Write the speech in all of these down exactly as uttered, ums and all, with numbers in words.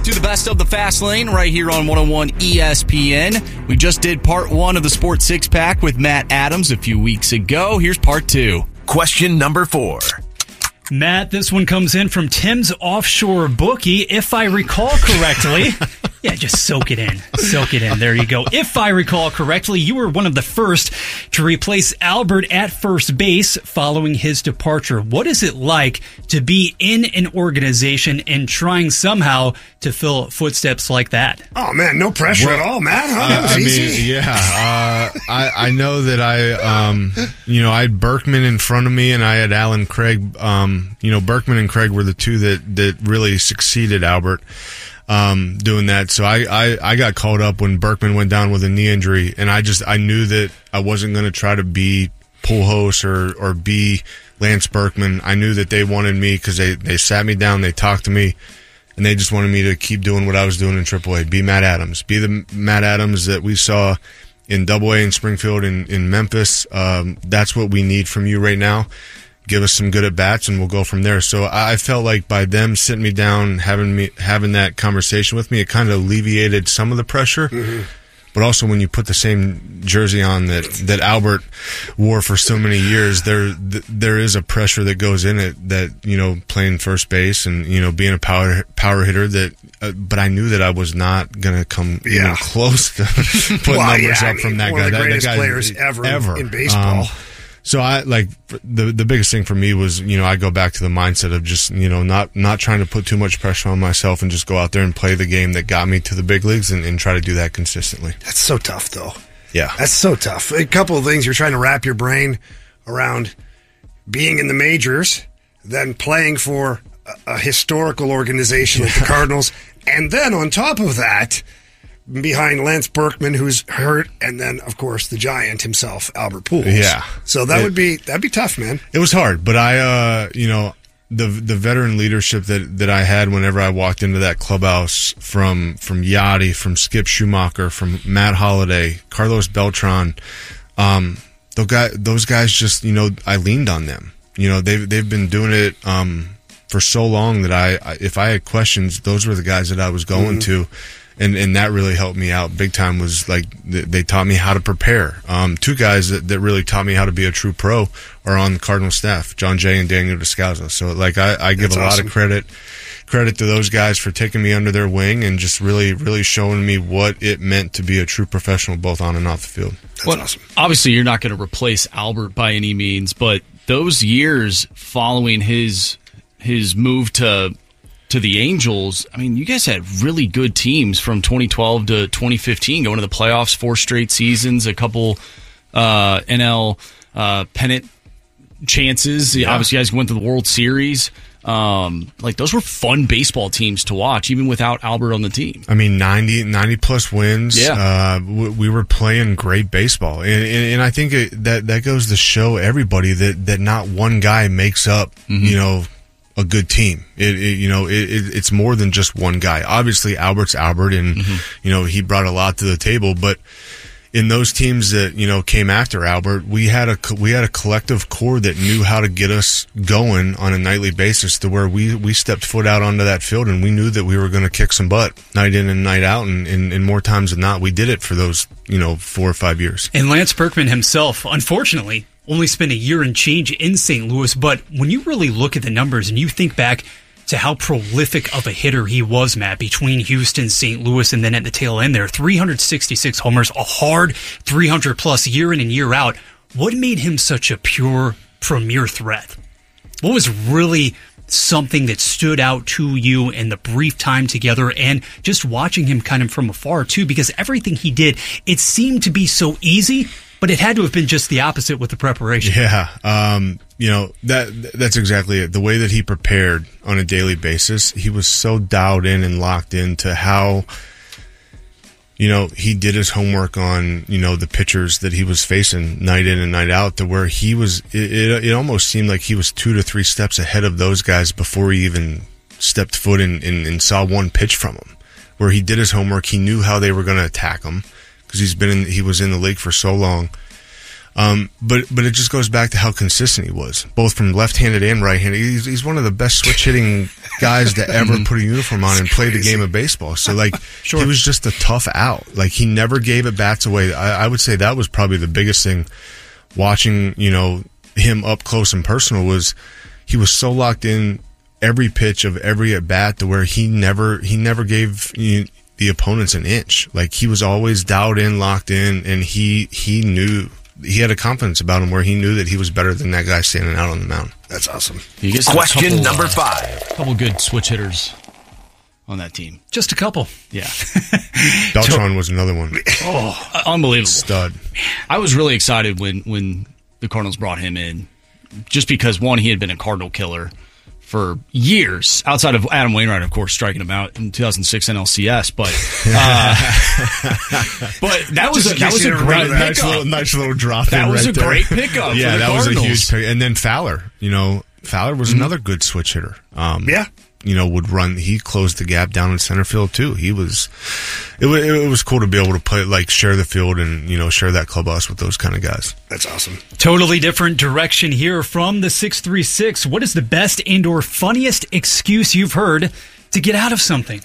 to the best of the Fast Lane right here on one oh one E S P N. We just did part one of the Sports Six Pack with Matt Adams a few weeks ago. Here's part two. Question number four. Matt, this one comes in from Tim's Offshore Bookie. If I recall correctly, yeah, just soak it in. Soak it in. There you go. If I recall correctly, you were one of the first to replace Albert at first base following his departure. What is it like to be in an organization and trying somehow to fill footsteps like that? Oh, man, no pressure well, at all, Matt. Huh? That was uh, I easy. mean, yeah. Uh, I, I know that I, um, you know, I had Berkman in front of me and I had Alan Craig. Um, you know, Berkman and Craig were the two that, that really succeeded Albert. Um, doing that. So I, I, I got called up when Berkman went down with a knee injury, and I just, I knew that I wasn't going to try to be Pujols or, or be Lance Berkman. I knew that they wanted me because they, they sat me down, they talked to me, and they just wanted me to keep doing what I was doing in triple A. Be Matt Adams. Be the Matt Adams that we saw in double A in Springfield and in Memphis. Um, that's what we need from you right now. Give us some good at bats, and we'll go from there. So I felt like by them sitting me down, having me having that conversation with me, it kind of alleviated some of the pressure. Mm-hmm. But also, when you put the same jersey on that, that Albert wore for so many years, there there is a pressure that goes in it. That, you know, playing first base and, you know, being a power power hitter. That, uh, but I knew that I was not going to come yeah. even close to putting well, numbers yeah, up I mean, from that one guy. Of the that, greatest that guy players ever, ever in baseball. Um, So I like the the biggest thing for me was, you know, I go back to the mindset of just, you know, not not trying to put too much pressure on myself and just go out there and play the game that got me to the big leagues and, and try to do that consistently. That's so tough, though. Yeah, that's so tough. A couple of things you're trying to wrap your brain around: being in the majors, then playing for a, a historical organization like the Cardinals, and then on top of that, behind Lance Berkman, who's hurt, and then, of course, the giant himself, Albert Pujols. Yeah. So that it, would be that'd be tough, man. It was hard, but I, uh, you know, the the veteran leadership that, that I had whenever I walked into that clubhouse from from Yachty, from Skip Schumacher, from Matt Holliday, Carlos Beltran, um, those guys, those guys just, you know, I leaned on them. You know, they've they've been doing it um, for so long that I, I, if I had questions, those were the guys that I was going mm-hmm. to. And and that really helped me out big time. Was like they taught me how to prepare. Um, two guys that, that really taught me how to be a true pro are on the Cardinal staff, John Jay and Daniel Descalzo. So like I, I give That's a awesome. lot of credit credit to those guys for taking me under their wing and just really really showing me what it meant to be a true professional both on and off the field. That's well, awesome. Obviously, you're not going to replace Albert by any means, but those years following his his move to. to the Angels, I mean, you guys had really good teams from twenty twelve to twenty fifteen, going to the playoffs four straight seasons, a couple uh, N L uh, pennant chances. Yeah. Obviously, you guys went to the World Series. Um, like, those were fun baseball teams to watch, even without Albert on the team. I mean, ninety, ninety plus wins. Yeah. Uh, we, we were playing great baseball. And, and, and I think it, that, that goes to show everybody that, that not one guy makes up, mm-hmm. you know, a good team. It, it you know, it, it, it's more than just one guy. Obviously, Albert's Albert, and mm-hmm. you know, he brought a lot to the table. But in those teams that, you know, came after Albert, we had a we had a collective core that knew how to get us going on a nightly basis, to where we we stepped foot out onto that field and we knew that we were going to kick some butt night in and night out, and, and, and more times than not, we did it for those, you know, four or five years. And Lance Berkman himself, unfortunately, only spent a year and change in Saint Louis, but when you really look at the numbers and you think back to how prolific of a hitter he was, Matt, between Houston, Saint Louis, and then at the tail end there, three hundred sixty-six homers, a hard three hundred plus year in and year out. What made him such a pure premier threat? What was really something that stood out to you in the brief time together, and just watching him kind of from afar too, because everything he did, it seemed to be so easy, but it had to have been just the opposite with the preparation. Yeah, um, you know, that that's exactly it. The way that he prepared on a daily basis, he was so dialed in and locked into how, you know, he did his homework on, you know, the pitchers that he was facing night in and night out, to where he was, it, it, it almost seemed like he was two to three steps ahead of those guys before he even stepped foot in, in, and saw one pitch from them, where he did his homework. He knew how they were going to attack him, because he's been in, he was in the league for so long. Um, but but it just goes back to how consistent he was, both from left-handed and right-handed. He's, he's one of the best switch-hitting guys to ever put a uniform on and play the game of baseball. So, like, sure. He was just a tough out. Like, he never gave at bats away. I, I would say that was probably the biggest thing watching, you know, him up close and personal was he was so locked in every pitch of every at-bat to where he never he never gave you, the opponents an inch. Like, he was always dialed in, locked in, and he he knew – he had a confidence about him where he knew that he was better than that guy standing out on the mound. That's awesome. Question couple, number uh, five. A couple good switch hitters on that team. Just a couple. Yeah. Beltran was another one. Oh, unbelievable. Stud. I was really excited when, when the Cardinals brought him in, just because, one, he had been a Cardinal killer for years, outside of Adam Wainwright, of course, striking him out in two thousand six N L C S. But uh, but that was a, that was a great nice pickup. little, nice little drop. That in was right a there. great pickup. Yeah, for the that Cardinals. was a huge pick. And then Fowler, you know, Fowler was mm-hmm. another good switch hitter. Um, yeah. You know, would run. He closed the gap down in center field too. He was. It was. It was cool to be able to play, like, share the field and, you know, share that clubhouse with those kind of guys. That's awesome. Totally different direction here from the six three six. What is the best and or funniest excuse you've heard to get out of something?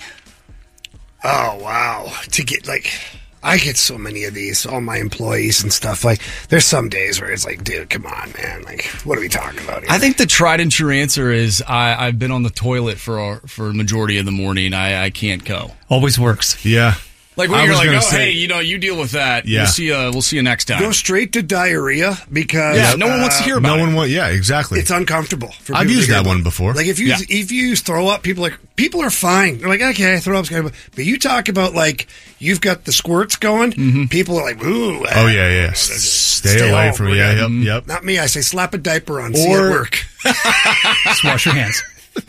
Oh, wow. To get, like, I get so many of these, all my employees and stuff. Like, there's some days where it's like, dude, come on, man. Like, what are we talking about here? I think the tried and true answer is I, I've been on the toilet for a, for a majority of the morning. I, I can't go. Always works. Yeah. Like when I you're was like, oh, gonna say- hey, you know, you deal with that. Yeah. We'll see you, we'll see you next time. Go straight to diarrhea because yeah, no one wants to uh, hear about No it. one want. Yeah, exactly. It's uncomfortable. For I've people to used hear that about. one before. Like if you Yeah. if you use throw up, people are like people are fine. They're like, okay, throw up's good, but you talk about like you've got the squirts going. Mm-hmm. People are like, ooh, Oh yeah, yeah. Stay, Stay away home. from We're it. Yeah, good. yep, yep. Not me. I say slap a diaper on. See it Or- work. Just wash your hands.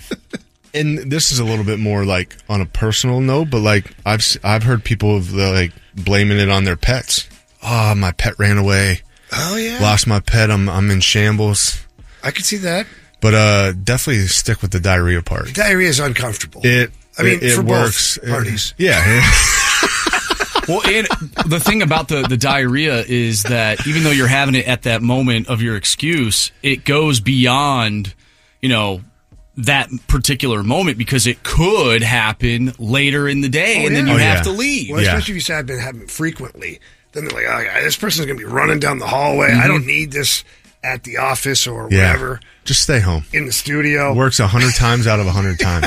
And this is a little bit more like on a personal note, but like I've s- I've heard people of the, like blaming it on their pets. Oh, my pet ran away. Oh yeah, Lost my pet. I'm I'm in shambles. I could see that. But uh, definitely stick with the diarrhea part. Diarrhea is uncomfortable. It. I mean, it, it for works. both parties. It- yeah. Well, and the thing about the, the diarrhea is that even though you're having it at that moment of your excuse, it goes beyond, you know, that particular moment because it could happen later in the day Oh, and then yeah. you Oh, have yeah. to leave. Well, Yeah. especially if you say I've been having it frequently. Then they're like, oh, yeah, this person's going to be running down the hallway. Mm-hmm. I don't need this at the office or Yeah. whatever Just stay home. in the studio. Works a hundred times out of a hundred times.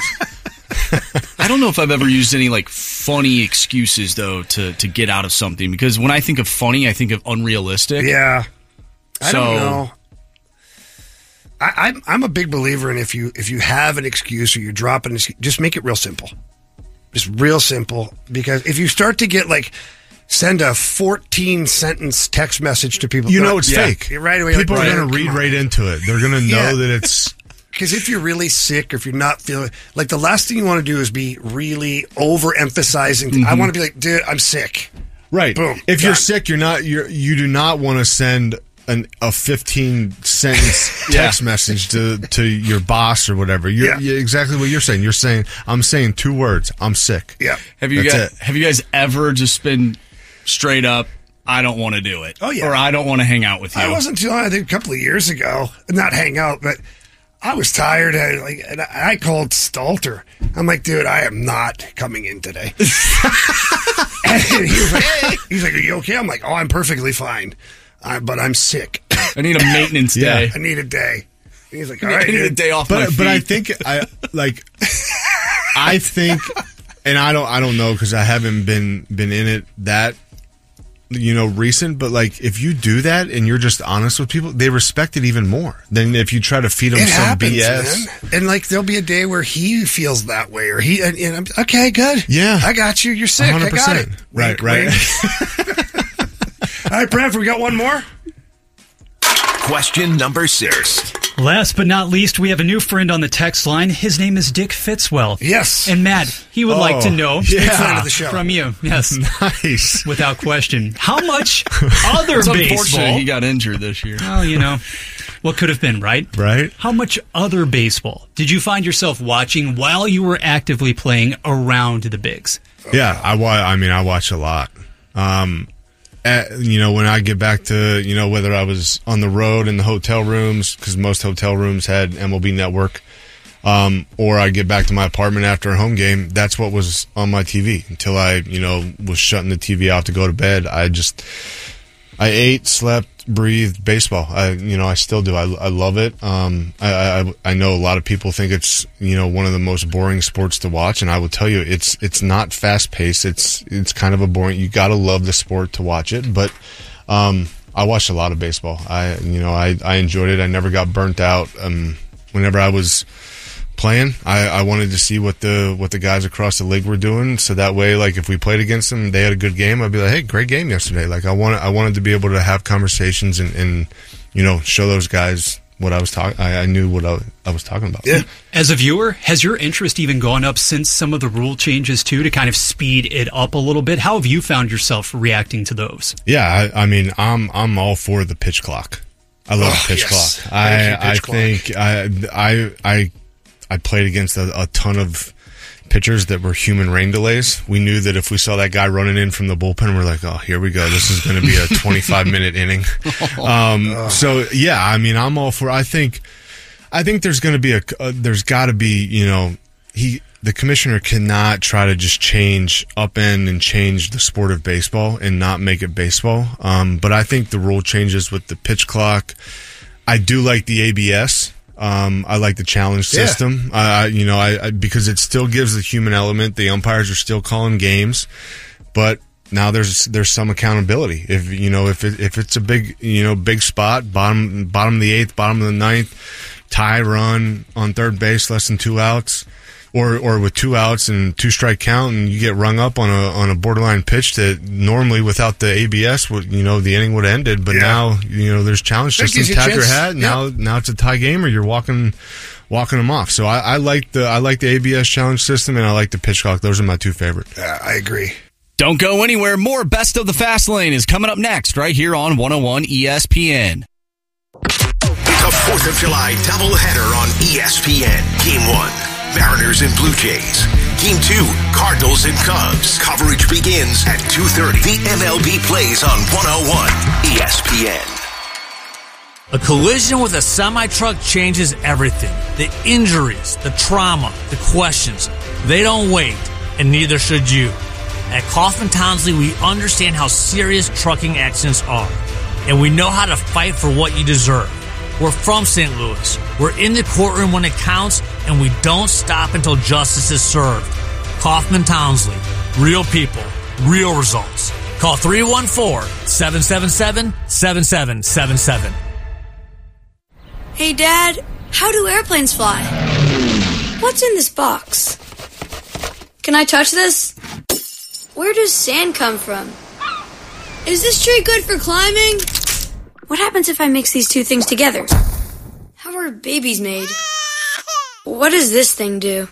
I don't know if I've ever used any like funny excuses though to, to get out of something because when I think of funny, I think of unrealistic. Yeah, I So- don't know. I, I'm I'm a big believer in if you if you have an excuse or you're dropping an excuse, just make it real simple, just real simple. Because if you start to get like send a fourteen sentence text message to people, You no, know it's yeah, fake. you're right away. People like, are going Brian, to read come on. right into it. They're going to know Yeah. that it's. Because if you're really sick or if you're not feeling like the last thing you want to do is be really overemphasizing. Mm-hmm. I want to be like, dude, I'm sick. Right. Boom. If you're Done. sick, you're not. You're. You do not want to send an a fifteen sentence Yeah. text message to to your boss or whatever. You're Yeah. you're exactly what you're saying. You're saying I'm saying two words. I'm sick. Yeah. Have you That's guys it. have you guys ever just been straight up, I don't want to do it. Oh, yeah. Or I don't want to hang out with you. I wasn't too long. I think a couple of years ago, not hang out, but I was tired. I, like, and I I called Stalter. I'm like, dude, I am not coming in today. And he was like, he's like, are you okay? I'm like, oh, I'm perfectly fine, uh, but I'm sick. I need a maintenance Yeah. day. I need a day. And he's like, all I right, need a dude. day off my But feet. but I think I like. I think, and I don't I don't know because I haven't been been in it that. You know, recent, but like if you do that and you're just honest with people, they respect it even more than if you try to feed them It some happens, B S. man. And like, there'll be a day where he feels that way, or he, and, and I'm okay, good. Yeah. I got you. You're sick. one hundred I got it. percent. Right, Wink, right. wink. All right, Bradford, we got one more. Question number six. Last but not least, we have a new friend on the text line. His name is Dick Fitzwell. Yes. And Matt, he would like to know yeah. friend of the show. from you, yes, Nice. without question, how much other it's unfortunate baseball? he got injured this year. Well, you know, what could have been, right? Right. How much other baseball did you find yourself watching while you were actively playing around the bigs? Yeah, I wa- I mean, I watch a lot. Um, at, you know, when I get back to, you know, whether I was on the road in the hotel rooms, because most hotel rooms had M L B Network, um, or I get back to my apartment after a home game, that's what was on my T V until I, you know, was shutting the T V off to go to bed. I just, I ate, slept, breathed baseball. I, you know, I still do. I, I love it. Um, I, I, I know a lot of people think it's, you know, one of the most boring sports to watch, and I will tell you, it's, it's not fast paced. It's, it's kind of a boring. You got to love the sport to watch it. But, um, I watched a lot of baseball. I, you know, I, I enjoyed it. I never got burnt out. Um, whenever I was playing, I, I wanted to see what the what the guys across the league were doing, so that way, like, if we played against them, they had a good game, I'd be like, hey, great game yesterday. Like, I wanted I wanted to be able to have conversations and, and you know, show those guys what I was talking. I knew what I, I was talking about. Yeah. As a viewer, has your interest even gone up since some of the rule changes too, to kind of speed it up a little bit? How have you found yourself reacting to those? Yeah, I, I mean, I'm I'm all for the pitch clock. I love oh, the pitch yes. clock. I I clock. think I I I. I played against a, a ton of pitchers that were human rain delays. We knew that if we saw that guy running in from the bullpen, we're like, oh, here we go. This is going to be a twenty-five minute inning. Um, so yeah, I mean, I'm all for, I think, I think there's going to be a, uh, there's got to be, you know, he, the commissioner cannot try to just change upend and change the sport of baseball and not make it baseball. Um, but I think the rule changes with the pitch clock. I do like the A B S. Um, I like the challenge system, yeah. uh, you know, I, I, because it still gives the human element. The umpires are still calling games, but now there's, there's some accountability. If, you know, if it, if it's a big, you know, big spot, bottom, bottom of the eighth, bottom of the ninth, tie run on third base, less than two outs, or, or with two outs and two strike count, and you get rung up on a, on a borderline pitch that normally without the A B S would, you know, the inning would have ended, but yeah. now, you know, there's challenge systems, tap your hat, now, yep. now it's a tie game or you're walking, walking them off. So I, I like the, I like the A B S challenge system and I like the pitch clock. Those are my two favorite. Yeah, I agree. Don't go anywhere. More Best of the Fast Lane is coming up next right here on one oh one E S P N. It's a fourth of July doubleheader on E S P N. Game one, Mariners and Blue Jays. Game two, Cardinals and Cubs. Coverage begins at two thirty. The M L B plays on one oh one E S P N. A collision with a semi-truck changes everything. The injuries, the trauma, the questions. They don't wait, and neither should you. At Kaufman Townsley, we understand how serious trucking accidents are, and we know how to fight for what you deserve. We're from Saint Louis. We're in the courtroom when it counts, and we don't stop until justice is served. Kaufman Townsley. Real people. Real results. Call three one four, seven seven seven, seven seven seven seven. Hey, Dad, how do airplanes fly? What's in this box? Can I touch this? Where does sand come from? Is this tree good for climbing? What happens if I mix these two things together? How are babies made? What does this thing do?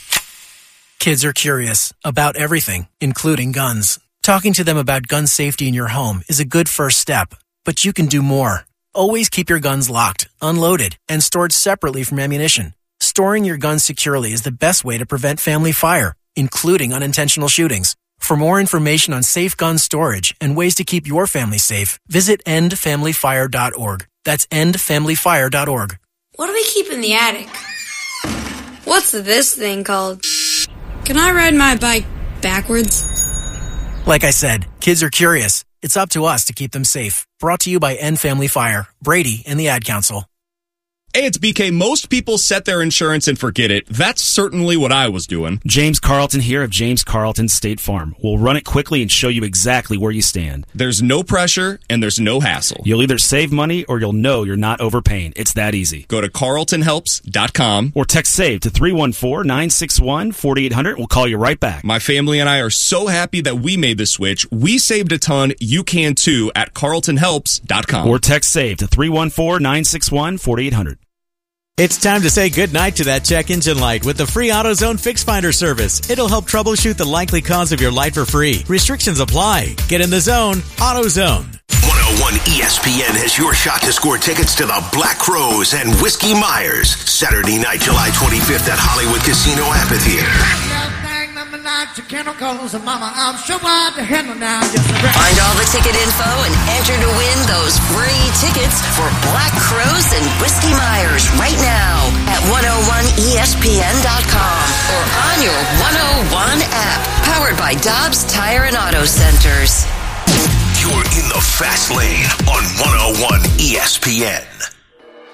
Kids are curious about everything, including guns. Talking to them about gun safety in your home is a good first step, but you can do more. Always keep your guns locked, unloaded, and stored separately from ammunition. Storing your guns securely is the best way to prevent family fire, including unintentional shootings. For more information on safe gun storage and ways to keep your family safe, visit end family fire dot org. That's end family fire dot org. What do we keep in the attic? What's this thing called? Can I ride my bike backwards? Like I said, kids are curious. It's up to us to keep them safe. Brought to you by End Family Fire, Brady, and the Ad Council. Hey, it's B K. Most people set their insurance and forget it. That's certainly what I was doing. James Carlton here of James Carlton State Farm. We'll run it quickly and show you exactly where you stand. There's no pressure and there's no hassle. You'll either save money or you'll know you're not overpaying. It's that easy. Go to carlton helps dot com or text SAVE to three one four, nine six one, four eight zero zero. We'll call you right back. My family and I are so happy that we made the switch. We saved a ton. You can too at carlton helps dot com. Or text SAVE to three one four, nine six one, four eight zero zero. It's time to say goodnight to that check engine light with the free AutoZone Fix Finder service. It'll help troubleshoot the likely cause of your light for free. Restrictions apply. Get in the zone. AutoZone. one oh one E S P N has your shot to score tickets to the Black Crowes and Whiskey Myers. Saturday night, July twenty-fifth at Hollywood Casino Amphitheater. about your chemicals, and mama, I'm sure what to handle now. Yes, find all the ticket info and enter to win those free tickets for Black Crows and Whiskey Myers right now at one oh one E S P N dot com or on your one oh one app, powered by Dobbs Tire and Auto Centers. You're in the fast lane on one oh one E S P N.